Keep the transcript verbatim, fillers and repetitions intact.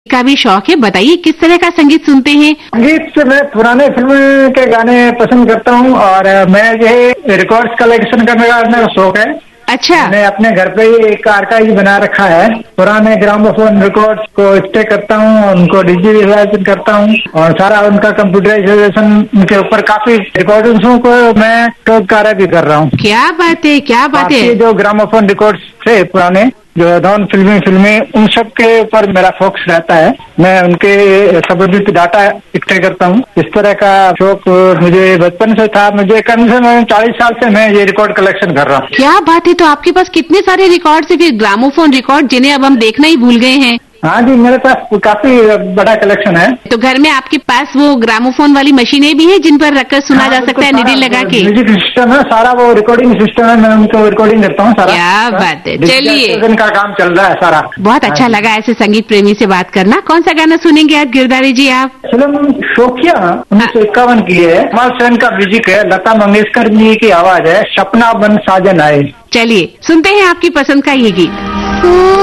का भी शौक है, बताइए किस तरह का संगीत सुनते हैं? संगीत से मैं पुराने फिल्म के गाने पसंद करता हूँ और मैं जो है रिकॉर्ड्स कलेक्शन करने का मेरा शौक है। अच्छा। मैंने अपने घर पे ही एक आर्काइव बना रखा है। पुराने ग्रामोफोन रिकॉर्ड्स को स्टे करता हूँ, उनको डिजिटलाइजेशन करता हूँ और सारा उनका कंप्यूटराइजेशन उनके ऊपर काफी रिकॉर्डिंग्सों को मैं शोध कार्य भी कर रहा हूँ। क्या बात है, क्या बात है। जो ग्रामोफोन रिकॉर्ड्स थे पुराने, जो नॉन फिल्मी फिल्में, उन सब के ऊपर मेरा फोकस रहता है। मैं उनके संबंधित डाटा इकट्ठे करता हूँ। इस तरह का शौक मुझे बचपन से था। मुझे कम से कम चालीस साल से मैं ये रिकॉर्ड कलेक्शन कर रहा हूँ। क्या बात है। तो आपके पास कितने सारे रिकॉर्ड है फिर, ग्रामोफोन रिकॉर्ड, जिन्हें अब हम देखना ही भूल गए हैं? हाँ जी, मेरे पास काफी बड़ा कलेक्शन है। तो घर में आपके पास वो ग्रामोफोन वाली मशीनें भी है जिन पर रखकर सुना जा सकता है नीडल लगा के? म्यूजिक सिस्टम है, सारा वो रिकॉर्डिंग सिस्टम है, मैं उनको रिकॉर्डिंग करता हूँ सारा। क्या बात है। चलिए, का काम चल रहा है सारा। बहुत अच्छा लगा ऐसे संगीत प्रेमी से बात करना। कौन सा गाना सुनेंगे आज गिरधारी जी आप? फिल्म शोखिया उन्नीस सौ इक्यावन की है, कमाल सेन का म्यूजिक है, लता मंगेशकर जी की आवाज है, सपना बन साजन आए। चलिए सुनते हैं आपकी पसंद का ये गीत।